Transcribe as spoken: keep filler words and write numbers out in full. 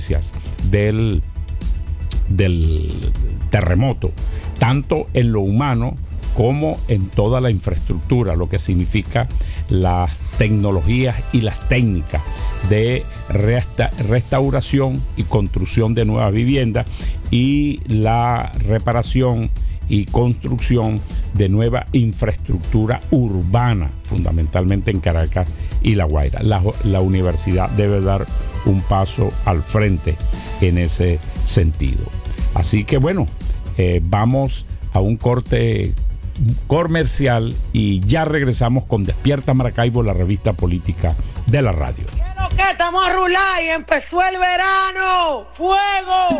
consecuencias del, del terremoto, tanto en lo humano como en toda la infraestructura, lo que significa las tecnologías y las técnicas de resta- restauración y construcción de nuevas viviendas y la reparación y construcción de nueva infraestructura urbana, fundamentalmente en Caracas y La Guaira. La, la universidad debe dar un paso al frente en ese sentido. Así que bueno, eh, vamos a un corte comercial y ya regresamos con Despierta Maracaibo, la revista política de la radio. ¿Qué es lo que estamos a rular y empezó el verano? ¡Fuego!